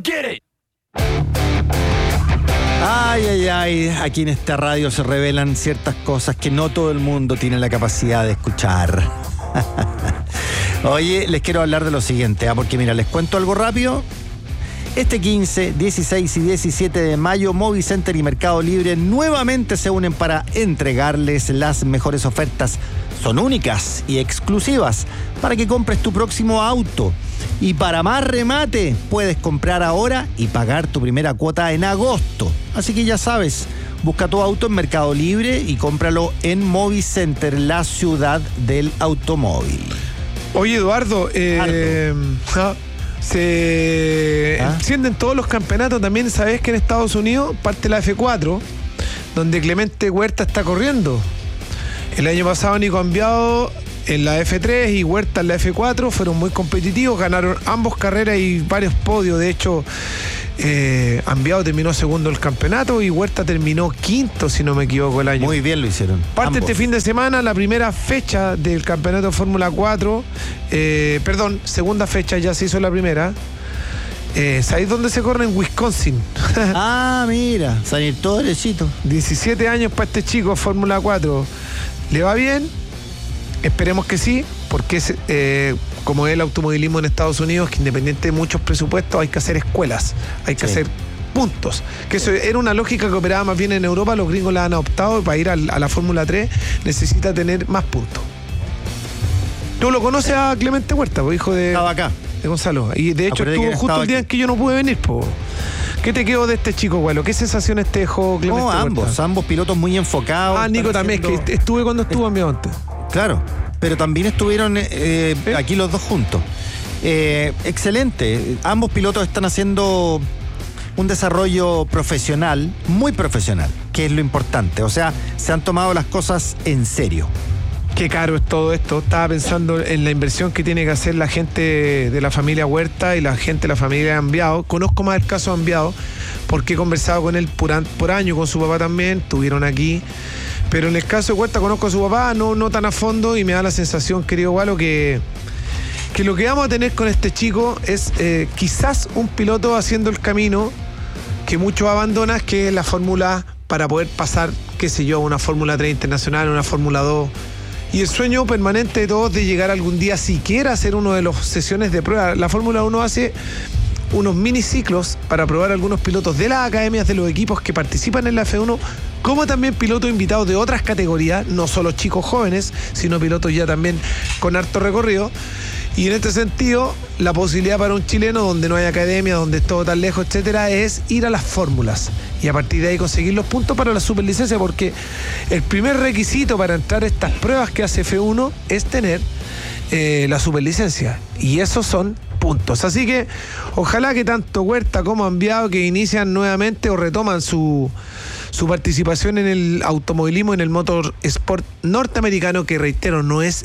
get it. Ay, ay, ay, aquí en esta radio se revelan ciertas cosas que no todo el mundo tiene la capacidad de escuchar. Oye, les quiero hablar de lo siguiente, porque mira, les cuento algo rápido. Este 15, 16 y 17 de mayo, Movicenter y Mercado Libre nuevamente se unen para entregarles las mejores ofertas. Son únicas y exclusivas para que compres tu próximo auto. Y para más remate, puedes comprar ahora y pagar tu primera cuota en agosto. Así que ya sabes, busca tu auto en Mercado Libre y cómpralo en Movicenter, la ciudad del automóvil. Oye, Eduardo, se encienden todos los campeonatos. También sabes que en Estados Unidos parte la F4, donde Clemente Huerta está corriendo. El año pasado Nico Ambiado en la F3 y Huerta en la F4 fueron muy competitivos, ganaron ambos carreras y varios podios. De hecho, Ambiado terminó segundo el campeonato y Huerta terminó quinto, si no me equivoco, el año. Muy bien lo hicieron. Parte ambos. Este fin de semana la primera fecha del campeonato de Fórmula 4, segunda fecha, ya se hizo la primera. ¿Sabéis dónde se corre? En Wisconsin. Mira, salir todo derechito. 17 años para este chico, Fórmula 4. ¿Le va bien? Esperemos que sí, porque es, como es el automovilismo en Estados Unidos, que independiente de muchos presupuestos, hay que hacer escuelas, hay que hacer puntos. Que eso era una lógica que operaba más bien en Europa, los gringos la han adoptado, y para ir a la Fórmula 3 necesita tener más puntos. ¿Tú lo conoces a Clemente Huerta, hijo de... Estaba acá. De Gonzalo. Y de hecho estuvo justo el día en que yo no pude venir, po. ¿Qué te quedó de este chico, Gualo? ¿Qué sensaciones te dejó Clemente Huerta? Ambos pilotos muy enfocados. Nico también, es que estuve cuando estuvo en mi antes. Claro, pero también estuvieron aquí los dos juntos. Excelente. Ambos pilotos están haciendo un desarrollo profesional, muy profesional, que es lo importante. O sea, se han tomado las cosas en serio. Qué caro es todo esto. Estaba pensando en la inversión que tiene que hacer la gente de la familia Huerta y la gente de la familia Ambiado. Conozco más el caso de Ambiado porque he conversado con él por año, con su papá también, estuvieron aquí. Pero en el caso de Huerta conozco a su papá, no tan a fondo, y me da la sensación, querido Gualo, que lo que vamos a tener con este chico es quizás un piloto haciendo el camino que muchos abandonan, que es la Fórmula, para poder pasar, qué sé yo, a una Fórmula 3 internacional, una Fórmula 2. Y el sueño permanente de todos de llegar algún día siquiera a hacer uno de las sesiones de prueba. La Fórmula 1 hace unos miniciclos para probar algunos pilotos de las academias de los equipos que participan en la F1, como también pilotos invitados de otras categorías, no solo chicos jóvenes, sino pilotos ya también con harto recorrido. Y en este sentido, la posibilidad para un chileno donde no hay academia, donde es todo tan lejos, etcétera, es ir a las fórmulas y a partir de ahí conseguir los puntos para la superlicencia, porque el primer requisito para entrar a estas pruebas que hace F1 es tener la superlicencia, y esos son puntos. Así que ojalá que tanto Huerta como Ambiado, que inician nuevamente o retoman su participación en el automovilismo, en el motorsport norteamericano, que reitero, no es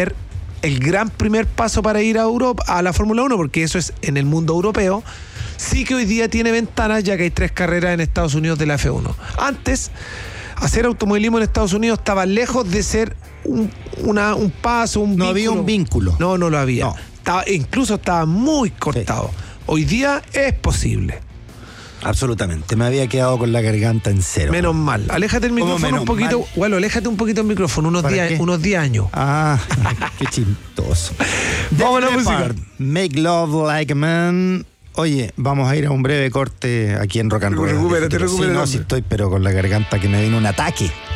el gran primer paso para ir a Europa, a la Fórmula 1, porque eso es en el mundo europeo. Sí que hoy día tiene ventanas, ya que hay 3 carreras en Estados Unidos de la F1. Antes, hacer automovilismo en Estados Unidos estaba lejos de ser un paso, un vínculo. No había un vínculo. No lo había. No. Incluso estaba muy cortado. Sí. Hoy día es posible. Absolutamente, me había quedado con la garganta en cero. Menos mal. Aléjate el micrófono un poquito. Bueno, aléjate un poquito el micrófono, unos 10 años. Qué chistoso. Vamos a la música. Make Love Like a Man. Oye, vamos a ir a un breve corte aquí en Rock and Roll. Recupérate. Sí, no, sí estoy, pero con la garganta que me vino un ataque.